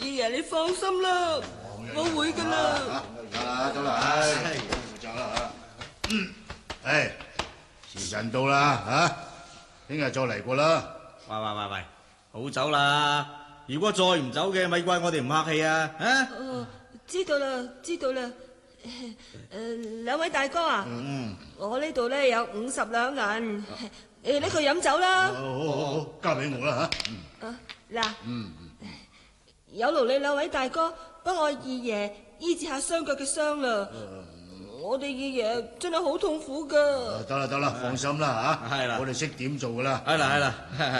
二爺你放心啦，我會噶啦。 得啦，負責啦吓。時辰到啦吓，聽日再嚟過啦。 喂，好走啦！如果再唔走嘅，咪怪我哋唔客氣啊！ 知道啦。兩位大哥啊，我呢度咧有50兩銀，你拎佢飲酒啦。 好，交俾我啦吓。 嗱，有勞你兩位大哥幫我二爺醫治下雙腳嘅傷啦。我哋二爺真係好痛苦噶。 得啦，放心啦吓。 係啦， 我哋識點做噶啦。 係啦。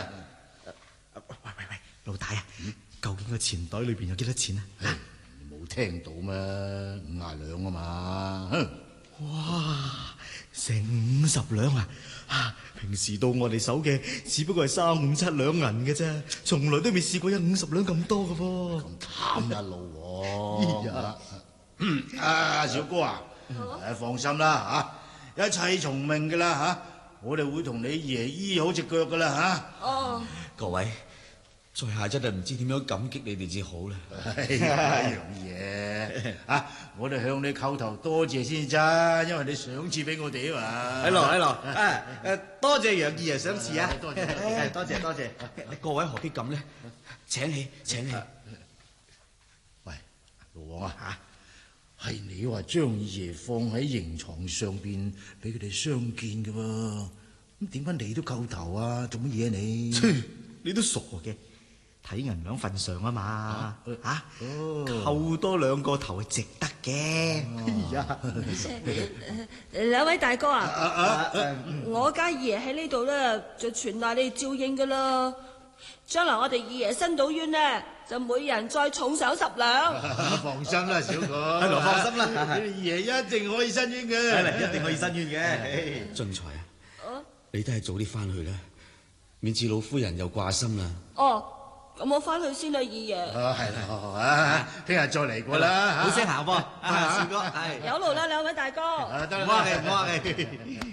喂，老大啊，究竟個錢袋裏邊有幾多錢啊？ 冇聽到咩？50兩啊嘛。 哇，成50兩啊！平時到我哋手嘅只不過係3、5、7兩銀嘅啫，從來都未試過有50兩咁多嘅噃。 咁貪一路喎。小哥啊，放心啦吓，一切從命噶啦吓，我哋會同你爺醫好隻腳噶啦吓。 各位，在下真係唔知點樣感激你哋至好啦。 楊爺我哋向你叩頭多謝先咋，因為你賞賜俾我哋啊嘛。 喺度，多謝楊二爺賞賜啊！ 多謝。 多謝。 各位何必咁呢？請起。 喂，老王啊，係你話將二爺放喺刑床上邊俾佢哋相見噶喎，咁點解你都叩頭啊？做乜嘢你？ 你都傻嘅，睇銀兩份上啊嘛，扣多2個頭係值得嘅。 兩位大哥啊，我家二爺喺呢度咧，就全賴你照應噶啦。將來我哋二爺伸到冤呢，就每人再重賞10兩。 放心啦，小哥。 放心啦， 二爺一定可以伸冤嘅。 一定可以伸冤嘅。 俊才啊，你都係早啲翻去啦，免至老夫人又掛心啦。 咁我翻去先啦，二爺。 係啦，聽日再嚟過啦。 好聲行噃，少哥。 有勞啦，兩位大哥。 得啦， 唔好客氣。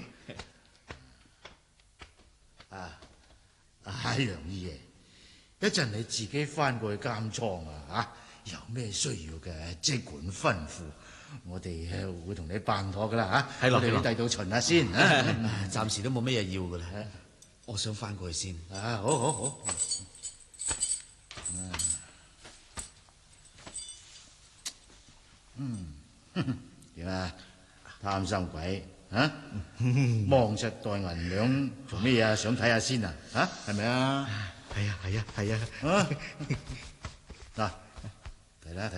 楊二爺，一陣你自己翻過去監倉啊有咩需要嘅即管吩咐，我哋會同你辦妥噶啦吓。我哋去第度巡下先。 暫時都冇咩嘢要噶啦，我想翻過去先。 好。點啊？貪心鬼望實袋銀兩做咩啊？想睇下先啊？係咪啊？ 係啊。 嗱，睇啦。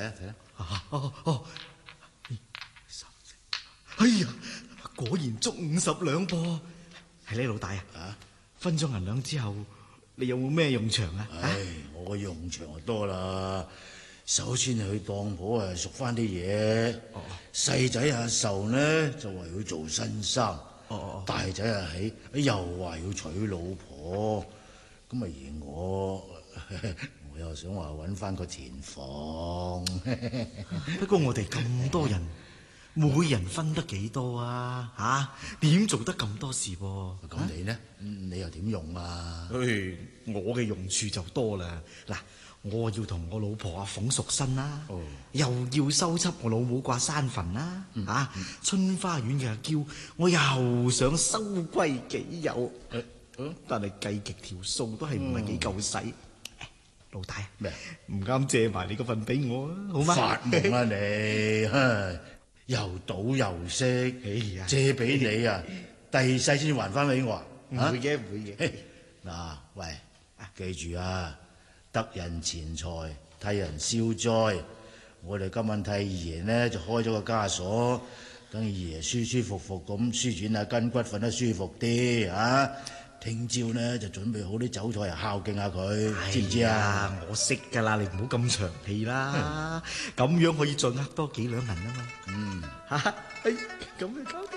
哎呀，果然足50兩噃。係呢，老大啊，分咗銀兩之後，你有冇咩用場啊？ 我個用場就多啦。首先去當鋪贖翻啲嘢。細仔阿壽呢就話要做新衫。大仔阿喜又話要娶老婆。咁而我又想話搵翻個田房。 不過我哋咁多人，每人分得幾多啊？點做得咁多事噃？ 咁你呢？你又點用啊？ 我嘅用處就多啦。嗱，我要同我老婆阿鳳贖身啦，又要收葺我老母掛山墳啦，春花園嘅阿嬌，我又想收歸己有，但係計極條數都係唔係幾夠使。老大， 咩唔啱借埋你嗰份俾我啊，好嗎？ 發夢啦你，又賭又識，借俾你啊，第世先還翻俾我啊？ 唔會嘅。 嗱，喂，記住啊，得人錢財，替人消災。我哋今晚替二爺呢就開咗個家所，等二爺舒舒服服咁舒展下筋骨，瞓得舒服啲啊！聽朝呢就準備好啲酒菜孝敬下佢，知唔知啊？ 我識噶啦，你唔好咁長氣啦，咁樣可以再呃多幾兩銀啊嘛。 嗯， 咁就搞掂。